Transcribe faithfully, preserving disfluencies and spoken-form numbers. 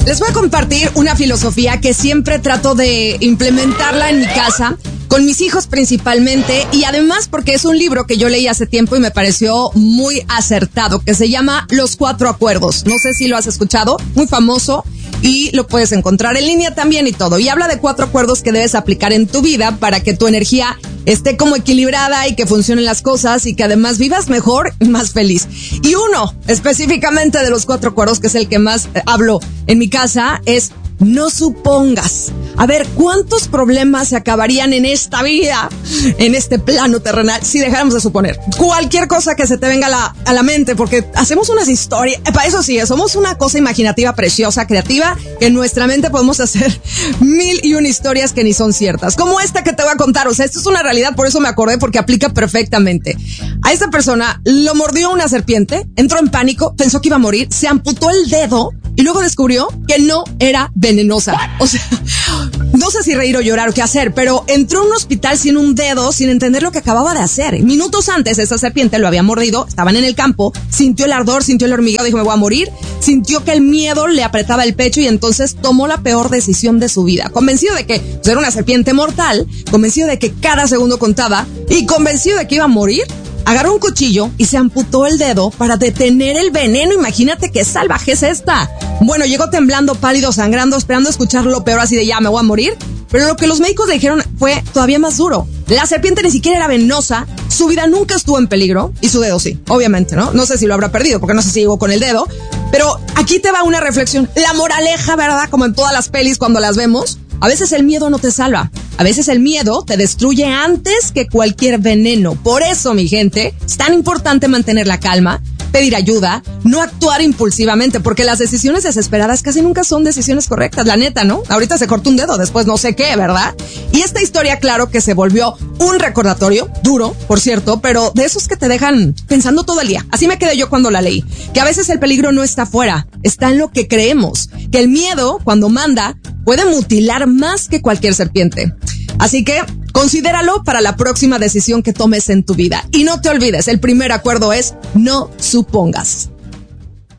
Les voy a compartir una filosofía que siempre trato de implementarla en mi casa, con mis hijos principalmente, y además porque es un libro que yo leí hace tiempo y me pareció muy acertado, que se llama Los Cuatro Acuerdos. No sé si lo has escuchado, muy famoso, y lo puedes encontrar en línea también y todo. Y habla de cuatro acuerdos que debes aplicar en tu vida para que tu energía esté como equilibrada y que funcionen las cosas y que además vivas mejor y más feliz. Y uno, específicamente de los cuatro acuerdos, que es el que más eh, hablo en mi casa, es: no supongas. A ver, ¿cuántos problemas se acabarían en esta vida, en este plano terrenal, si dejáramos de suponer? Cualquier cosa que se te venga a la, a la mente, porque hacemos unas historias, para eso sí, somos una cosa imaginativa, preciosa, creativa, que en nuestra mente podemos hacer mil y una historias que ni son ciertas. Como esta que te voy a contar, o sea, esto es una realidad, por eso me acordé, porque aplica perfectamente. A esta persona lo mordió una serpiente, entró en pánico, pensó que iba a morir, se amputó el dedo, y luego descubrió que no era venenosa. O sea, no sé si reír o llorar o qué hacer, pero entró a un hospital sin un dedo, sin entender lo que acababa de hacer. Minutos antes, esa serpiente lo había mordido, estaban en el campo, sintió el ardor, sintió el hormigueo, dijo: me voy a morir. Sintió que el miedo le apretaba el pecho y entonces tomó la peor decisión de su vida. Convencido de que pues, era una serpiente mortal, convencido de que cada segundo contaba y convencido de que iba a morir, agarró un cuchillo y se amputó el dedo para detener el veneno. Imagínate qué salvaje es esta. Bueno, llegó temblando, pálido, sangrando, esperando escuchar lo peor, así de ya me voy a morir. Pero lo que los médicos le dijeron fue todavía más duro. La serpiente ni siquiera era venenosa, su vida nunca estuvo en peligro, y su dedo sí, obviamente, ¿no? No sé si lo habrá perdido, porque no sé si llegó con el dedo. Pero aquí te va una reflexión. La moraleja, ¿verdad? Como en todas las pelis cuando las vemos, a veces el miedo no te salva. A veces el miedo te destruye antes que cualquier veneno. Por eso, mi gente, es tan importante mantener la calma, pedir ayuda, no actuar impulsivamente, porque las decisiones desesperadas casi nunca son decisiones correctas, la neta, ¿no? Ahorita se cortó un dedo, después no sé qué, ¿verdad? Y esta historia, claro que se volvió un recordatorio, duro, por cierto, pero de esos que te dejan pensando todo el día. Así me quedé yo cuando la leí, que a veces el peligro no está afuera, está en lo que creemos, que el miedo, cuando manda, puede mutilar más que cualquier serpiente. Así que considéralo para la próxima decisión que tomes en tu vida. Y no te olvides, el primer acuerdo es: no supongas.